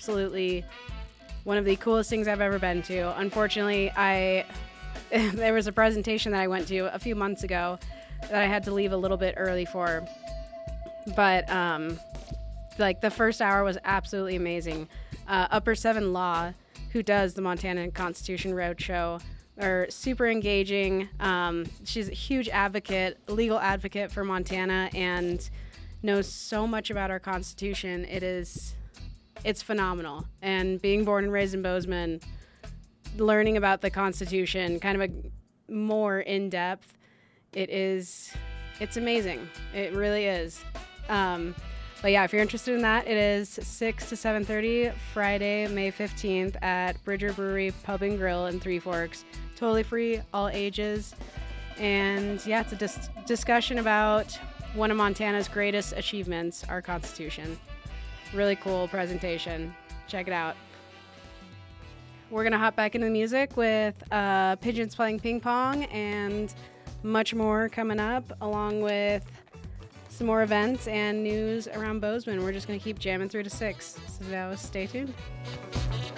absolutely one of the coolest things I've ever been to. Unfortunately, there was a presentation that I went to a few months ago that I had to leave a little bit early for. But like the first hour was absolutely amazing. Upper Seven Law, who does the Montana Constitution Roadshow, are super engaging. She's a huge advocate, legal advocate for Montana, and knows so much about our Constitution. It's phenomenal. And being born and raised in Bozeman, learning about the Constitution kind of a more in depth, it's amazing. It really is. But yeah, if you're interested in that, it is 6 to 7:30 Friday, May 15th at Bridger Brewery Pub and Grill in Three Forks. Totally free, all ages. And yeah, it's a discussion about one of Montana's greatest achievements, our Constitution. Really cool presentation. Check it out. We're going to hop back into the music with Pigeons Playing Ping Pong and much more coming up, along with some more events and news around Bozeman. We're just going to keep jamming through to 6. So stay tuned.